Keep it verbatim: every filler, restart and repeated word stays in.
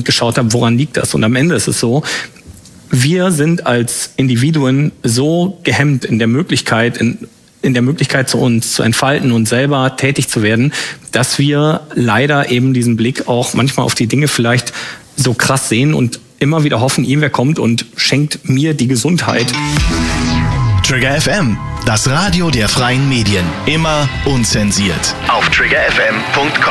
geschaut habe, woran liegt das? Und am Ende ist es so, wir sind als Individuen so gehemmt in der Möglichkeit, in, in der Möglichkeit zu uns zu entfalten und selber tätig zu werden, dass wir leider eben diesen Blick auch manchmal auf die Dinge vielleicht so krass sehen und immer wieder hoffen, irgendwer kommt und schenkt mir die Gesundheit. Trigger F M, das Radio der freien Medien. Immer unzensiert. Auf trigger f m punkt com.